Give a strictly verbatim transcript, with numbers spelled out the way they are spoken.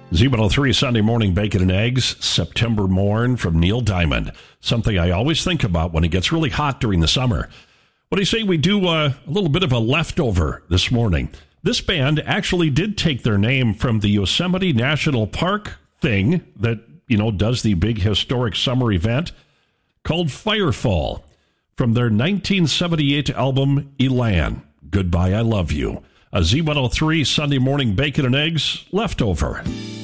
Z one oh three Sunday Morning Bacon and Eggs, September Morn from Neil Diamond. Something I always think about when it gets really hot during the summer. What do you say we do uh, a little bit of a leftover this morning? This band actually did take their name from the Yosemite National Park thing that, you know, does the big historic summer event called Firefall from their nineteen seventy-eight album, Elan, Goodbye, I Love You. A Z one oh three Sunday Morning Bacon and Eggs leftover.